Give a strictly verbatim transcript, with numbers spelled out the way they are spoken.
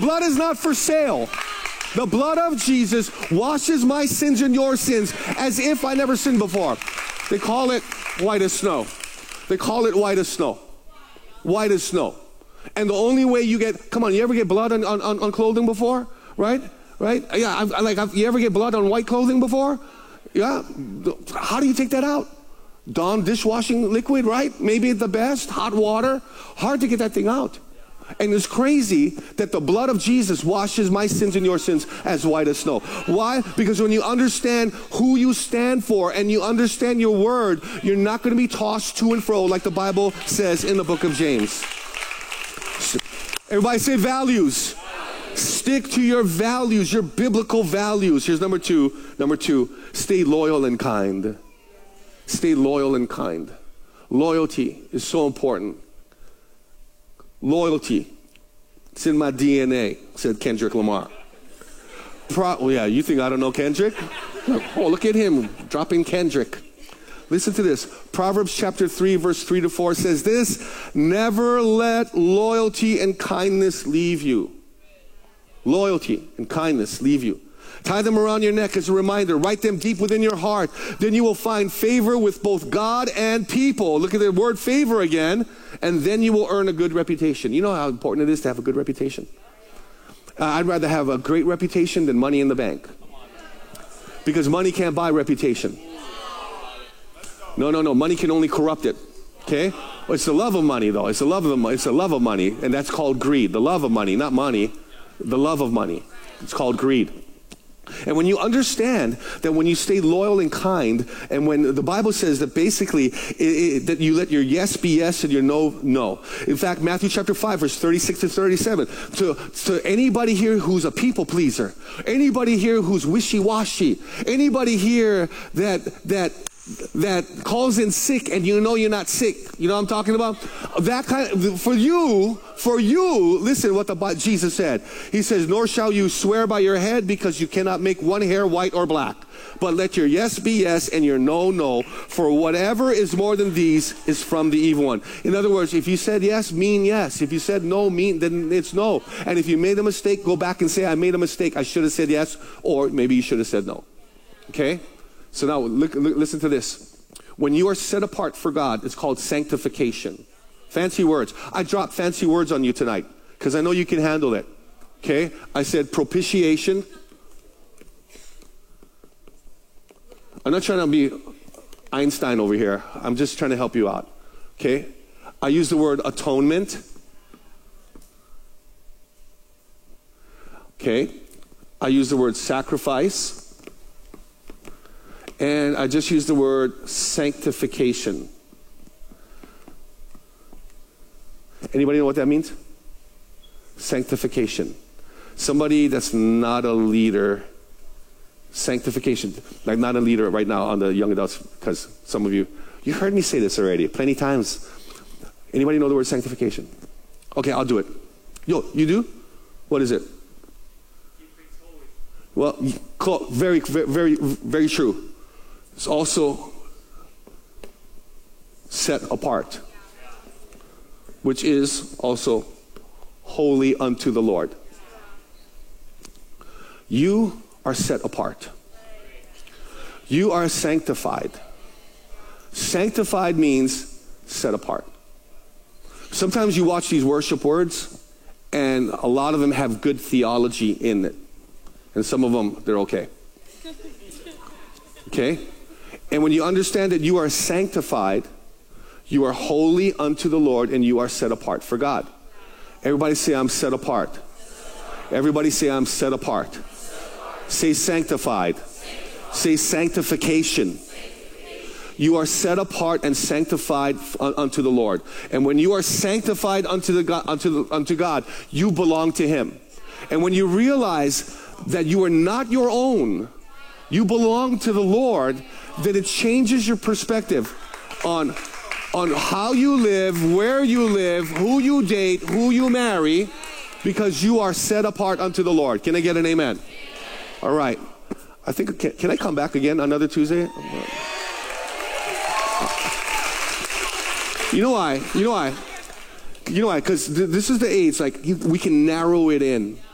blood is not for sale. The blood of Jesus washes my sins and your sins as if I never sinned before. They call it white as snow. They call it white as snow. White as snow. And the only way you get, come on, you ever get blood on, on, on clothing before? Right? Right? Yeah, I've, like, I've, you ever get blood on white clothing before? Yeah. How do you take that out? Dawn dishwashing liquid, right? Maybe the best. Hot water. Hard to get that thing out. And it's crazy that the blood of Jesus washes my sins and your sins as white as snow. Why? Because when you understand who you stand for and you understand your word, you're not going to be tossed to and fro like the Bible says in the book of James. Everybody say values. Stick to your values, your biblical values. Here's number two. Number two, stay loyal and kind. Stay loyal and kind. Loyalty is so important. Loyalty. It's in my D N A, said Kendrick Lamar. Pro- oh yeah, you think I don't know Kendrick? Oh, look at him dropping Kendrick. Listen to this. Proverbs chapter three, verse three to four says this: never let loyalty and kindness leave you. Loyalty and kindness leave you. Tie them around your neck as a reminder. Write them deep within your heart. Then you will find favor with both God and people. Look at the word favor again. And then you will earn a good reputation. You know how important it is to have a good reputation? Uh, I'd rather have a great reputation than money in the bank. Because money can't buy reputation. No, no, no. Money can only corrupt it. Okay? Well, it's the love of money, though. It's the love of the, it's the love of money. And that's called greed. The love of money, not money. The love of money. It's called greed. And when you understand that when you stay loyal and kind, and when the Bible says that basically it, it, that you let your yes be yes and your no, no. In fact, Matthew chapter five, verse thirty-six to thirty-seven, to, to anybody here who's a people pleaser, anybody here who's wishy-washy, anybody here that, that, that calls in sick and you know you're not sick, you know what I'm talking about? That kind of, for you, for you, listen what the Jesus said. He says, nor shall you swear by your head, because you cannot make one hair white or black. But let your yes be yes and your no, no. For whatever is more than these is from the evil one. In other words, if you said yes, mean yes. If you said no, mean, then it's no. And if you made a mistake, go back and say, I made a mistake. I should have said yes, or maybe you should have said no. Okay? So now look, look, listen to this. When you are set apart for God, it's called sanctification. Fancy words. I dropped fancy words on you tonight because I know you can handle it. Okay? I said propitiation. I'm not trying to be Einstein over here. I'm just trying to help you out. Okay? I use the word atonement. Okay? I use the word sacrifice. And I just use the word sanctification. Anybody know what that means? Sanctification. Somebody that's not a leader. Sanctification. Like not a leader right now on the young adults, because some of you, you heard me say this already plenty times. Anybody know the word sanctification? Okay, I'll do it. Yo, you do? What is it? Well, very, very, very true. It's also set apart, which is also holy unto the Lord. You are set apart. You are sanctified. Sanctified means set apart. Sometimes you watch these worship words, and a lot of them have good theology in it. And some of them, they're okay. Okay? And when you understand that you are sanctified, you are holy unto the Lord, and you are set apart for God. Everybody say, I'm set apart. Everybody say, I'm set apart. Say sanctified. Say sanctification. You are set apart and sanctified unto the Lord. And when you are sanctified unto, the God, unto, the, unto God, you belong to Him. And when you realize that you are not your own, you belong to the Lord, then it changes your perspective on, on how you live, where you live, who you date, who you marry, because you are set apart unto the Lord. Can I get an amen? All right. I think, can, can I come back again another Tuesday? You know why? You know why? You know why? Because th this is the age, like, you, we can narrow it in.